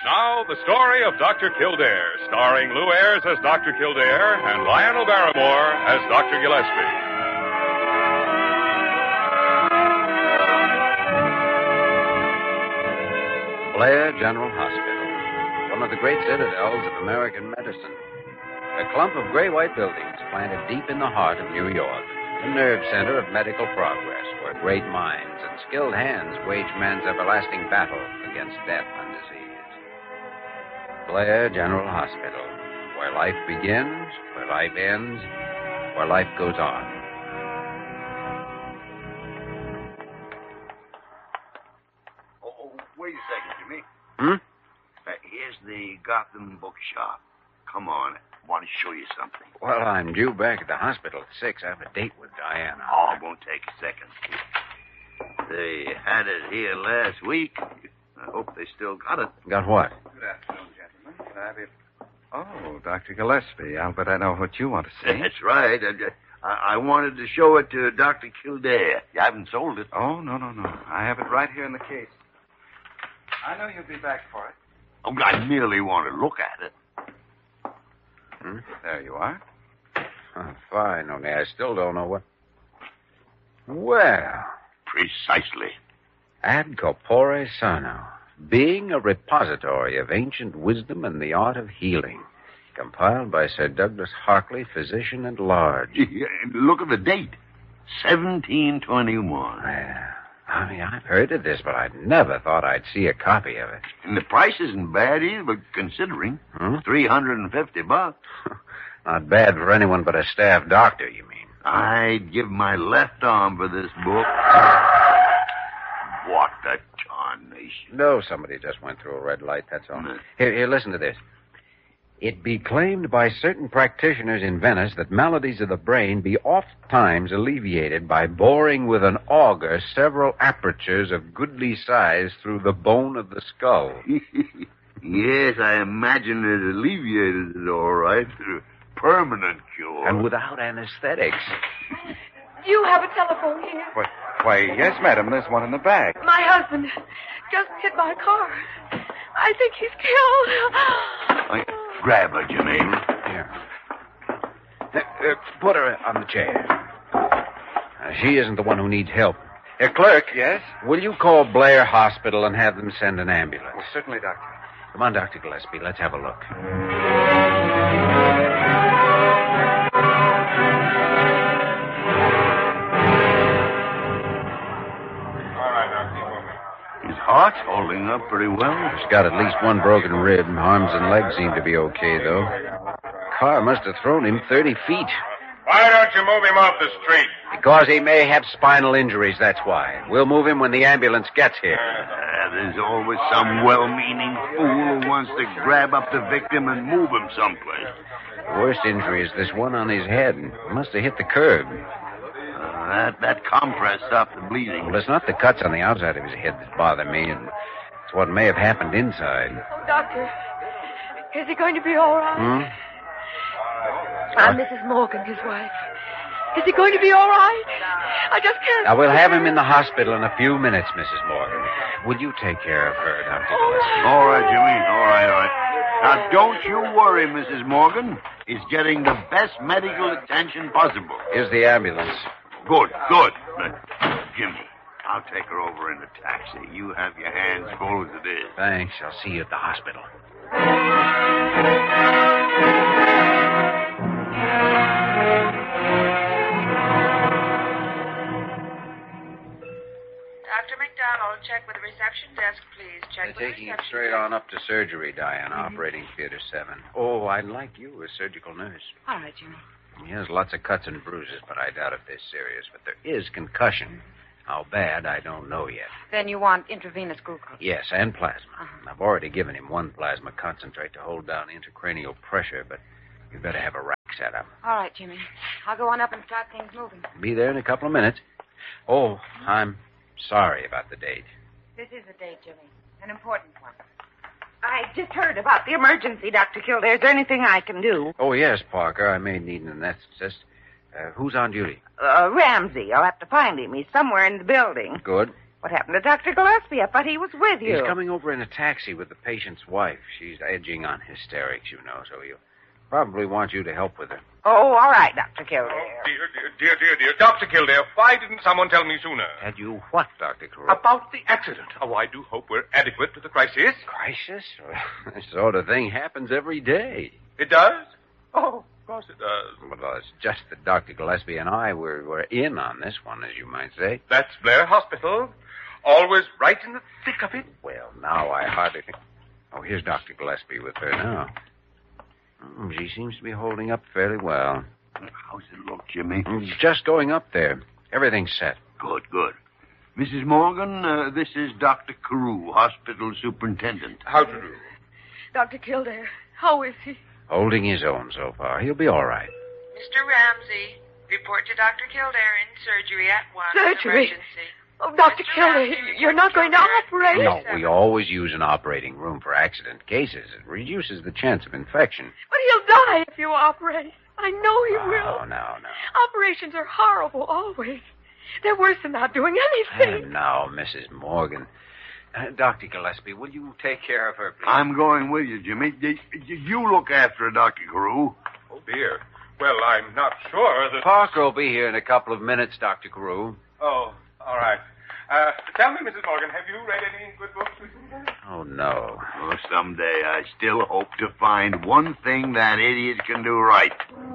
Now, the story of Dr. Kildare, starring Lou Ayres as Dr. Kildare and Lionel Barrymore as Dr. Gillespie. Blair General Hospital, one of the great citadels of American medicine. A clump of gray-white buildings planted deep in the heart of New York, the nerve center of medical progress, where great minds and skilled hands wage man's everlasting battle against death and disease. Blair General Hospital, where life begins, where life ends, where life goes on. Oh, wait a second, Jimmy. Here's the Gotham Bookshop. Come on. I want to show you something. Well, I'm due back at the hospital at 6. I have a date with Diana. Oh, it won't take a second. They had it here last week. I hope they still got it. Got what? Good afternoon, gentlemen. Can I have it? Oh, Dr. Gillespie. I'll bet I know what you want to see. That's right. I wanted to show it to Dr. Kildare. You haven't sold it. Oh, no. I have it right here in the case. I know you'll be back for it. Oh, I merely want to look at it. There you are. Oh, fine, only I still don't know what... Well... Precisely. Ad corpore sano, being a repository of ancient wisdom and the art of healing, compiled by Sir Douglas Harkley, physician at large. Look at the date. 1721. Well, I mean, I've heard of this, but I never thought I'd see a copy of it. And the price isn't bad either, considering. $350. Not bad for anyone but a staff doctor, you mean? I'd give my left arm for this book. What a tarnation. No, somebody just went through a red light, that's all. Here, listen to this. It be claimed by certain practitioners in Venice that maladies of the brain be oft times alleviated by boring with an auger several apertures of goodly size through the bone of the skull. Yes, I imagine it alleviated it all right. Permanent cure. And without anesthetics. Do you have a telephone here? Why, yes, madam. There's one in the bag. My husband just hit my car. I think he's killed. Grab her, Jimmy. Here. Put her on the chair. She isn't the one who needs help. Clerk. Yes? Will you call Blair Hospital and have them send an ambulance? Well, certainly, Doctor. Come on, Dr. Gillespie. Let's have a look. His heart's holding up pretty well. He's got at least one broken rib. Arms and legs seem to be okay, though. Car must have thrown him 30 feet. Why don't you move him off the street? Because he may have spinal injuries, that's why. We'll move him when the ambulance gets here. There's always some well-meaning fool who wants to grab up the victim and move him someplace. The worst injury is this one on his head. He must have hit the curb. That compress stopped the bleeding. Well, it's not the cuts on the outside of his head that bother me, and it's what may have happened inside. Oh, Doctor, is he going to be all right? I'm Mrs. Morgan, his wife. Is he going to be all right? I just can't... Now, we'll have him in the hospital in a few minutes, Mrs. Morgan. Will you take care of her, Dr. Gillespie? All right, Jimmy. All right. Now, don't you worry, Mrs. Morgan. He's getting the best medical attention possible. Here's the ambulance. Good. Jimmy, I'll take her over in the taxi. You have your hands full as it is. Thanks. I'll see you at the hospital. Dr. McDonald, check with the reception desk, please. Check with the Taking it reception straight desk. on up to surgery, Diana, operating theater 7. Oh, I'd like you as surgical nurse. All right, Jimmy. He has lots of cuts and bruises, but I doubt if they're serious. But there is concussion. How bad, I don't know yet. Then you want intravenous glucose. Yes, and plasma. I've already given him one plasma concentrate to hold down intracranial pressure, but you'd better have a rack set up. All right, Jimmy. I'll go on up and start things moving. Be there in a couple of minutes. Oh, I'm sorry about the date. This is the date, Jimmy. An important one. I just heard about the emergency, Dr. Kildare. Is there anything I can do? Oh, yes, Parker. I may need an anesthetist. Who's on duty? Ramsey. I'll have to find him. He's somewhere in the building. Good. What happened to Dr. Gillespie? I thought he was with you. He's coming over in a taxi with the patient's wife. She's edging on hysterics, you know, so he'll probably want you to help with her. Oh, all right, Dr. Kildare. Oh, dear. Dr. Kildare, why didn't someone tell me sooner? Had you what, Dr. Carew? About the accident. Oh, I do hope we're adequate to the crisis. Crisis? This sort of thing happens every day. It does? Oh, of course it does. Well, it's just that Dr. Gillespie and I were in on this one, as you might say. That's Blair Hospital. Always right in the thick of it. Well, now I hardly think... Oh, here's Dr. Gillespie with her now. She seems to be holding up fairly well. How's it look, Jimmy? Just going up there. Everything's set. Good. Mrs. Morgan, this is Dr. Carew, hospital superintendent. How to do? Dr. Kildare, how is he? Holding his own so far. He'll be all right. Mr. Ramsey, report to Dr. Kildare in surgery at once. Surgery? Emergency. Oh, Dr. Kildare, you're not going to operate? No, we always use an operating room for accident cases. It reduces the chance of infection. But he'll die if you operate. I know he will. No. Operations are horrible, always. They're worse than not doing anything. Now, Mrs. Morgan. Dr. Gillespie, will you take care of her, please? I'm going with you, Jimmy. You look after her, Dr. Carew. Oh, dear. Well, I'm not sure that... Parker will be here in a couple of minutes, Dr. Carew. Oh, all right. Tell me, Mrs. Morgan, have you read any good books recently? Oh, no. Oh, someday I still hope to find one thing that idiot can do right.